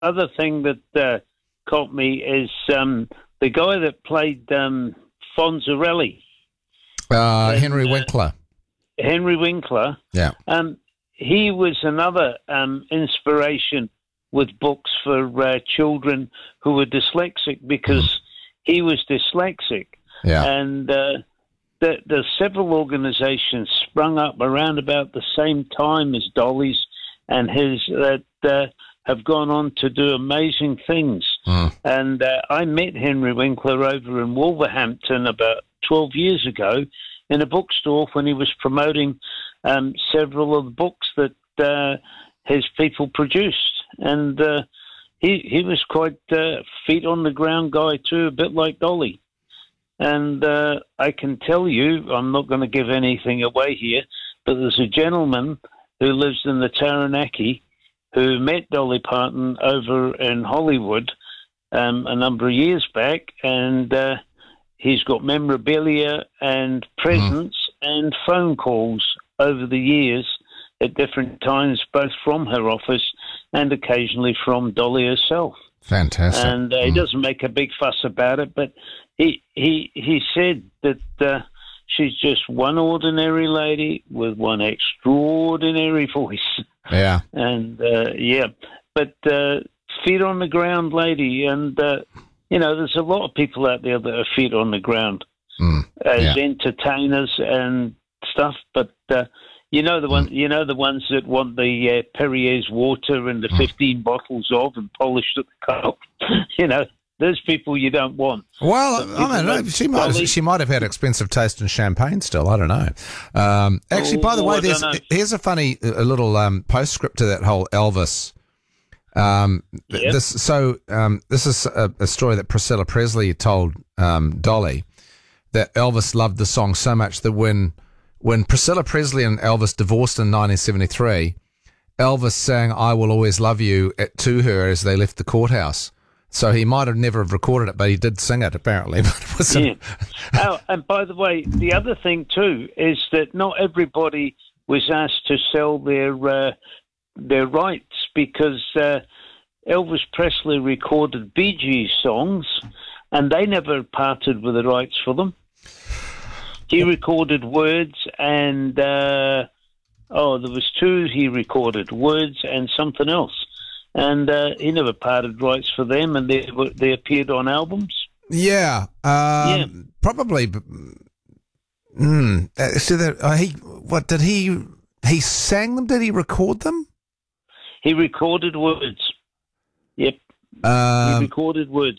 other thing that caught me is the guy that played Fonzarelli. Henry Winkler. Henry Winkler. Yeah. He was another inspiration with books for children who were dyslexic because he was dyslexic. Yeah. And there's several organizations sprung up around about the same time as Dolly's and his that have gone on to do amazing things. And I met Henry Winkler over in Wolverhampton about 12 years ago in a bookstore when he was promoting several of the books that his people produced. And he was quite feet on the ground guy too, a bit like Dolly. And I can tell you, I'm not going to give anything away here, but there's a gentleman who lives in the Taranaki who met Dolly Parton over in Hollywood a number of years back, and he's got memorabilia and presents and phone calls over the years at different times, both from her office and occasionally from Dolly herself. Fantastic. And he doesn't make a big fuss about it, but he said that she's just one ordinary lady with one extraordinary voice. Yeah. And, but feet on the ground lady. And, there's a lot of people out there that are feet on the ground as entertainers and stuff. But, the ones that want the Perrier's water and the 15 bottles of and polished at the cup, there's people you don't want. Well, I don't know. She might have had expensive taste in champagne still. I don't know. Actually, by the way, here's a funny little postscript to that whole Elvis. This is a story that Priscilla Presley told Dolly, that Elvis loved the song so much that when Priscilla Presley and Elvis divorced in 1973, Elvis sang "I Will Always Love You" to her as they left the courthouse. So he might have never have recorded it, but he did sing it, apparently. And by the way, the other thing, too, is that not everybody was asked to sell their rights because Elvis Presley recorded Bee Gees songs, and they never parted with the rights for them. He recorded Words and, there was two he recorded, Words and something else. And he never parted rights for them, and they appeared on albums. Yeah, probably. So he sang them? Did he record them? He recorded Words. Yep, he recorded Words.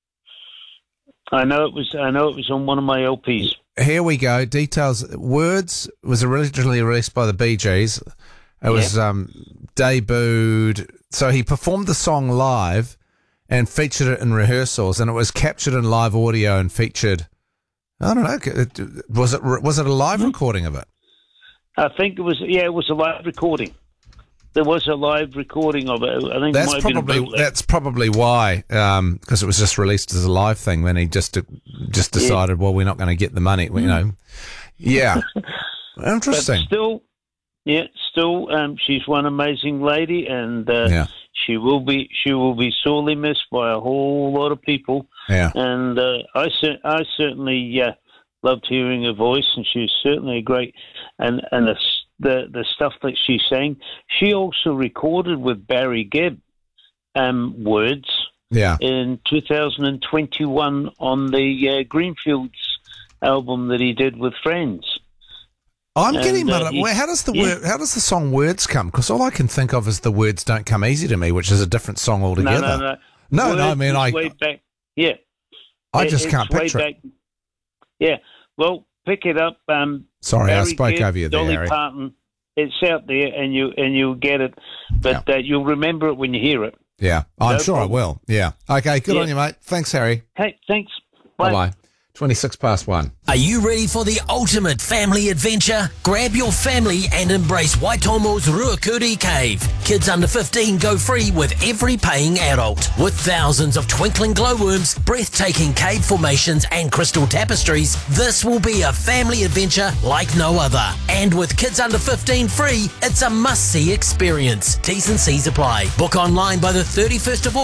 I know it was on one of my LPs. Here we go. Details. Words was originally released by the Bee Gees. It was debuted. So he performed the song live and featured it in rehearsals, and it was captured in live audio and featured. I don't know. Was it a live recording of it? I think it was. Yeah, it was a live recording. There was a live recording of it. I think that's probably why, because it was just released as a live thing. When he just decided, well, we're not going to get the money. Yeah, interesting. But still, she's one amazing lady, and she will be sorely missed by a whole lot of people. Yeah, and I certainly loved hearing her voice, and she's certainly a great and the stuff that she sang. She also recorded with Barry Gibb Words in 2021 on the Greenfields album that he did with Friends. I'm getting how does the song Words come? Because all I can think of is the Words Don't Come Easy to Me, which is a different song altogether. No, I mean, way back. Yeah. I just can't picture it. Yeah. Well, pick it up. Sorry, I spoke over you there, Dolly Harry. Parton. It's out there, and you'll get it, but you'll remember it when you hear it. Yeah, I'm sure I will. Yeah. Okay, good on you, mate. Thanks, Harry. Hey, thanks. Bye-bye. 26 past 1. Are you ready for the ultimate family adventure? Grab your family and embrace Waitomo's Ruakuri Cave. Kids under 15 go free with every paying adult. With thousands of twinkling glowworms, breathtaking cave formations and crystal tapestries, this will be a family adventure like no other. And with kids under 15 free, it's a must-see experience. T's and C's apply. Book online by the 31st of